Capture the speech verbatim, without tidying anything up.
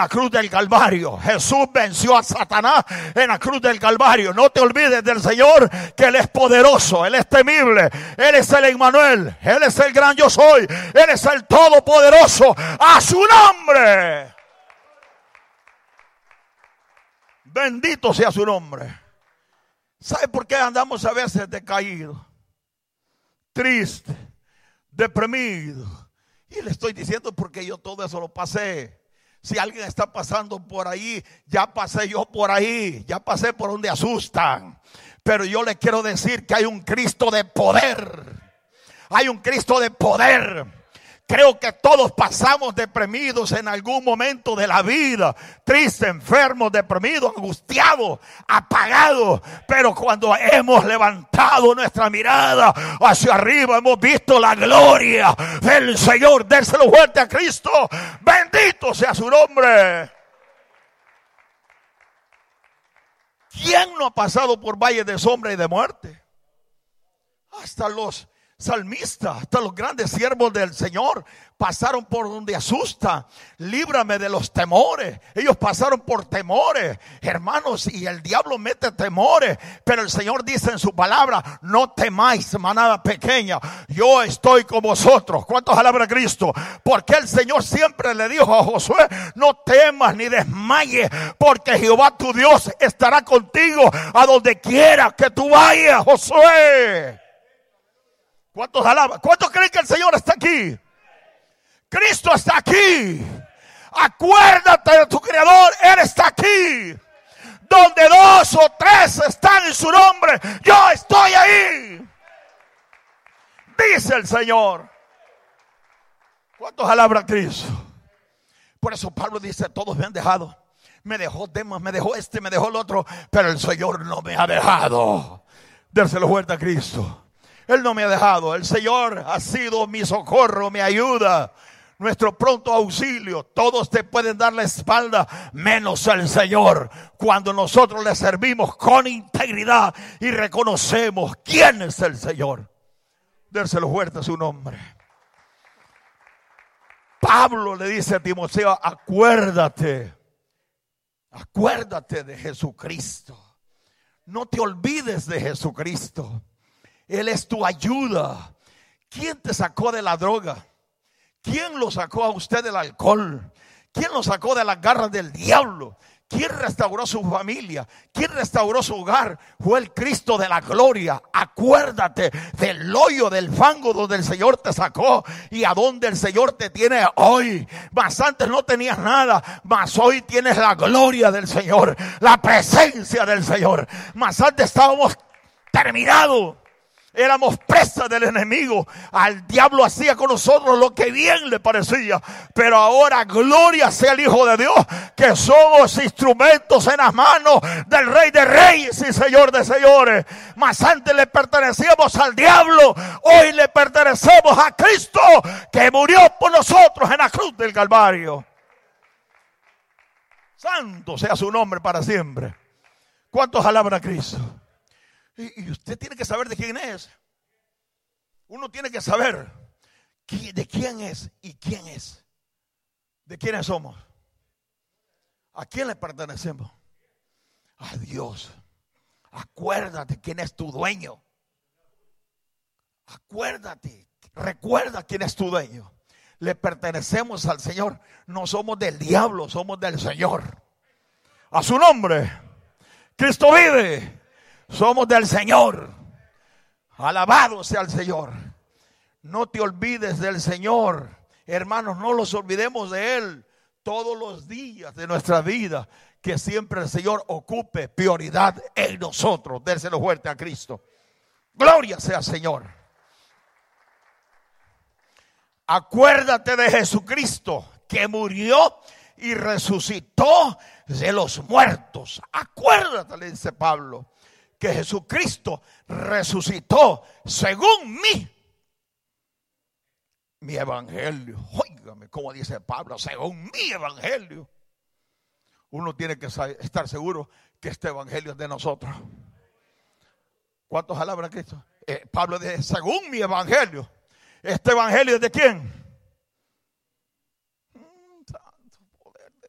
la cruz del Calvario. Jesús venció a Satanás en la cruz del Calvario. No te olvides del Señor, que Él es poderoso, Él es temible, Él es el Emmanuel, Él es el gran yo soy, Él es el todopoderoso. A su nombre. Bendito sea su nombre. ¿Sabe por qué andamos a veces decaídos, tristes, deprimidos? Y le estoy diciendo porque yo todo eso lo pasé. Si alguien está pasando por ahí, ya pasé yo por ahí, ya pasé por donde asustan. Pero yo le quiero decir que hay un Cristo de poder. Hay un Cristo de poder. Creo que todos pasamos deprimidos en algún momento de la vida. Tristes, enfermos, deprimidos, angustiados, apagados. Pero cuando hemos levantado nuestra mirada hacia arriba, hemos visto la gloria del Señor. Dérselo fuerte a Cristo. Bendito sea su nombre. ¿Quién no ha pasado por valles de sombra y de muerte? Hasta los salmistas, hasta los grandes siervos del Señor pasaron por donde asusta. Líbrame de los temores. Ellos pasaron por temores, hermanos, y el diablo mete temores, pero el Señor dice en su palabra: no temáis, manada pequeña, yo estoy con vosotros. ¿Cuántos alaban a Cristo? Porque el Señor siempre le dijo a Josué: no temas ni desmayes, porque Jehová tu Dios estará contigo a donde quiera que tú vayas. Josué, ¿cuántos alaban? ¿Cuántos creen que el Señor está aquí? Cristo está aquí. Acuérdate de tu Creador, Él está aquí. Donde dos o tres están en su nombre, yo estoy ahí, dice el Señor. ¿Cuántos alaban a Cristo? Por eso Pablo dice: todos me han dejado. Me dejó Demas, me dejó este, me dejó el otro, pero el Señor no me ha dejado. Dérselo fuerte a Cristo. Él no me ha dejado. El Señor ha sido mi socorro, mi ayuda, nuestro pronto auxilio. Todos te pueden dar la espalda, menos el Señor, cuando nosotros le servimos con integridad y reconocemos quién es el Señor. Dérselo fuerte a su nombre. Pablo le dice a Timoteo: acuérdate, acuérdate de Jesucristo. No te olvides de Jesucristo. Él es tu ayuda. ¿Quién te sacó de la droga? ¿Quién lo sacó a usted del alcohol? ¿Quién lo sacó de las garras del diablo? ¿Quién restauró su familia? ¿Quién restauró su hogar? Fue el Cristo de la gloria. Acuérdate del hoyo, del fango donde el Señor te sacó y a donde el Señor te tiene hoy. Mas antes no tenías nada, mas hoy tienes la gloria del Señor, la presencia del Señor. Mas antes estábamos terminados. Éramos presas del enemigo. Al diablo hacía con nosotros lo que bien le parecía. Pero ahora gloria sea el Hijo de Dios, que somos instrumentos en las manos del Rey de Reyes y Señor de Señores. Mas antes le pertenecíamos al diablo, hoy le pertenecemos a Cristo, que murió por nosotros en la cruz del Calvario. Santo sea su nombre para siempre. ¿Cuántos alaban a Cristo? Y usted tiene que saber de quién es. Uno tiene que saber de quién es y quién es. ¿De quiénes somos? ¿A quién le pertenecemos? A Dios. Acuérdate quién es tu dueño. Acuérdate, recuerda quién es tu dueño. Le pertenecemos al Señor. No somos del diablo, somos del Señor. A su nombre. Cristo vive. Somos del Señor. Alabado sea el Señor. No te olvides del Señor. Hermanos, no los olvidemos de Él todos los días de nuestra vida. Que siempre el Señor ocupe prioridad en nosotros. Dérselo fuerte a Cristo. Gloria sea al Señor. Acuérdate de Jesucristo, que murió y resucitó de los muertos. Acuérdate, le dice Pablo, que Jesucristo resucitó según mí. Mi evangelio. Óigame cómo dice Pablo, según mi evangelio. Uno tiene que estar seguro que este evangelio es de nosotros. ¿Cuántos alaban a Cristo? Eh, Pablo dice, según mi evangelio. ¿Este evangelio es de quién?